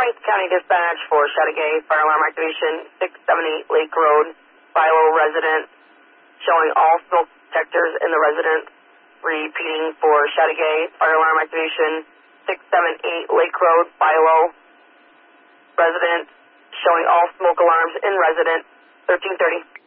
Frank County Dispatch for Chateaugay, fire alarm activation, 678 Lake Road, Philo resident, showing all smoke detectors in the residence. Repeating for Chateaugay, fire alarm activation, 678 Lake Road, Philo resident, showing all smoke alarms in residence, 1330.